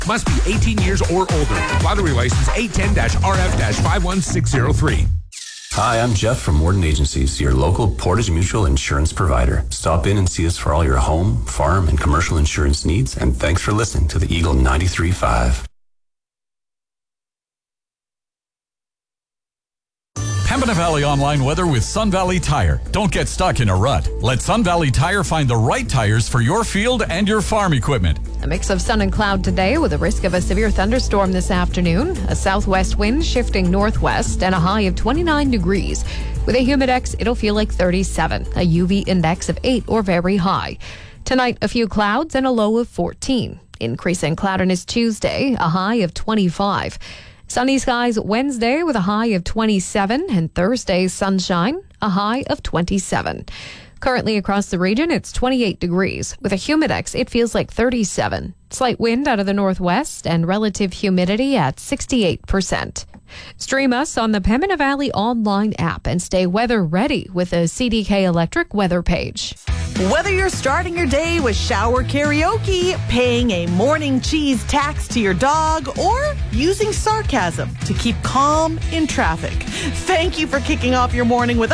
Must be 18 years or older. Lottery license 810-RF-51603. Hi, I'm Jeff from Warden Agencies, your local Portage Mutual insurance provider. Stop in and see us for all your home, farm, and commercial insurance needs, and thanks for listening to the Eagle 93.5. Pembina Valley Online weather with Sun Valley Tire. Don't get stuck in a rut. Let Sun Valley Tire find the right tires for your field and your farm equipment. A mix of sun and cloud today with a risk of a severe thunderstorm this afternoon. A southwest wind shifting northwest and a high of 29 degrees. With a humidex, it'll feel like 37. A UV index of 8 or very high. Tonight, a few clouds and a low of 14. Increasing cloudiness Tuesday, a high of 25. Sunny skies Wednesday with a high of 27, and Thursday sunshine, a high of 27. Currently across the region, it's 28 degrees. With a humidex, it feels like 37. Slight wind out of the northwest and relative humidity at 68%. Stream us on the Pembina Valley online app and stay weather ready with a CDK Electric weather page. Whether you're starting your day with shower karaoke, paying a morning cheese tax to your dog, or using sarcasm to keep calm in traffic, thank you for kicking off your morning with